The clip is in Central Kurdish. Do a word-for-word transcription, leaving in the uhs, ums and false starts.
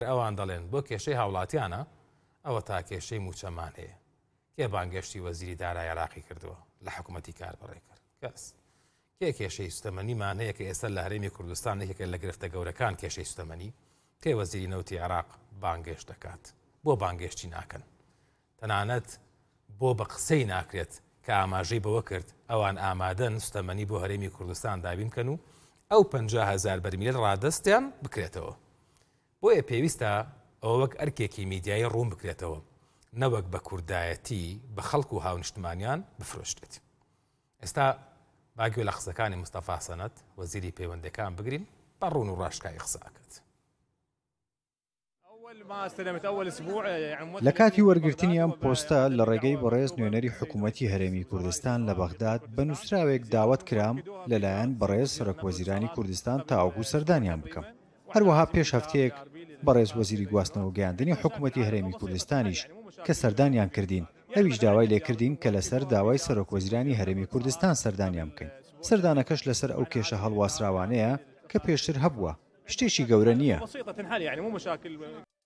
ئەوان دەڵێن بۆ کێشەی هاوڵاتیانە ئەوە تا کێشەی موچەمان هەیە. کێ بانگشتی وەزیری دارایی عێراقی کردووە لە حکوومەتی کاربڕێ کرد؟ کەس. کێ کێشەی سوتەمەنیمان هەیە کە ئێستا لە هەرێمی کوردستان یەکێکە لە گرفتە گەورەکان کێشەی سوتەمەنی؟ کێ وەزیری نەوتی عێراق بانگێشت دەکات؟ بۆ بانگێشتی ناکەن؟ تەنانەت بۆ بە قسەی ناکرێت کە ئاماژەی بەوە کرد ئەوان ئامادەن سوتەمەنی بۆ هەرێمی کوردستان دابینکەن و ئەو پەنجا هەزار بەرمیل ڕادەستیان بکرێتەوە. بۆیە پێویستە ئەوە وەک ئەرکێکی میدیایی ڕوون بکرێتەوە، نەوەک بە کوردایەتی بە خەڵک و هاونیشتمانیان بفرۆشتێت. ئێستا باگوێ لە قسەکانی مستەفا سەنەت وەزیری پەیوەندیەکان بگرین بە ڕوون و ڕاشکایی قسەکەت. لە کاتی وەرگرتنی ئەم پۆستە لە ڕێگەی بەڕێز نوێنەری حکوومەتی هەرێمی کوردستان لە بەغداد بە نووسراوێک داوت کرام لەلایەن بەڕێز سەرۆکوەزیرانی کوردستان تاوەکو سەردانیان بکەم. هەروەها پێش هەفتەیەک بەڕێز وەزیری گواستنەوە گەیاندنی حکوومەتی هەرێمی کوردستانیش کە سەردانیان کردین ئەویش داوای لێکردین کە لەسەر داوای سەرۆکوەزیرانی هەرێمی کوردستان سەردانیان بکەین. سەردانەکەش لەسەر ئەو کێشە هەڵواسراوانەیە کە پێشتر هەبووە، شتێکی گەورە نییە.